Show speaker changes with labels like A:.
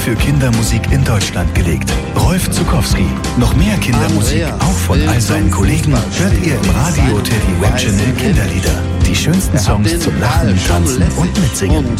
A: für Kindermusik in Deutschland gelegt. Rolf Zuckowski. Noch mehr Kindermusik, auch von all seinen Kollegen, hört ihr im Radio Teddy One Channel Kinderlieder. Die schönsten Songs zum Lachen, Tanzen und Mitsingen.